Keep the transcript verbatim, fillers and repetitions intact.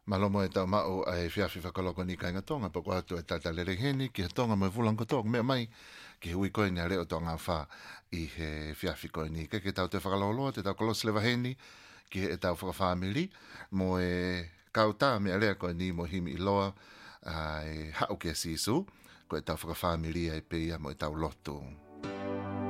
Malomo e tau mao ai whiawhi whakaloko ni kai ngatonga pa kua atu e tata lere heni ki he tonga mai vulang kotok mea mai ki hui koe ni a reo tonga wha i he whiawhi koe ni ke ke tau te whakaloloa te tau koloslewa heni ki he e tau whakawhamiri mo e kauta mea rea koe ni mo himi i loa ai hau ke sisu ko e tau whakawhamiri ai peia mo e tau lotu.